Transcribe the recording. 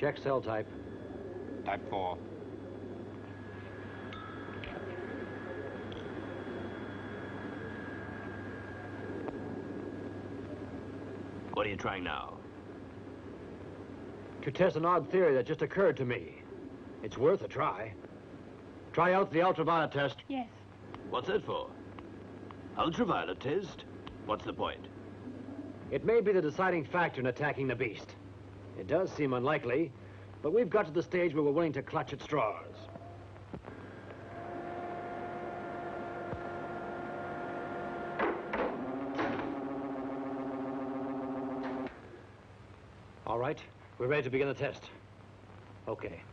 Check cell type. Type 4. What are you trying now? To test an odd theory that just occurred to me. It's worth a try. Try out the ultraviolet test. Yes. What's that for? Ultraviolet test? What's the point? It may be the deciding factor in attacking the beast. It does seem unlikely, but we've got to the stage where we're willing to clutch at straws. All right, we're ready to begin the test. Okay.